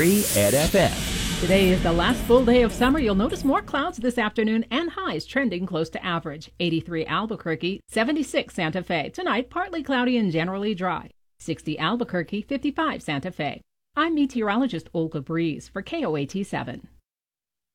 at FM. Today is the last full day of summer. You'll notice more clouds this afternoon and highs trending close to average. 83 Albuquerque, 76 Santa Fe. Tonight, partly cloudy and generally dry. 60 Albuquerque, 55 Santa Fe. I'm meteorologist Olga Breeze for KOAT 7.